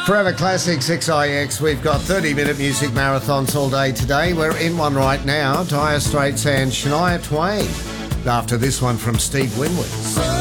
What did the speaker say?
Forever Classics XIX. We've got 30-minute music marathons all day today. We're in one right now. Dire Straits and Shania Twain. After this one from Steve Winwood.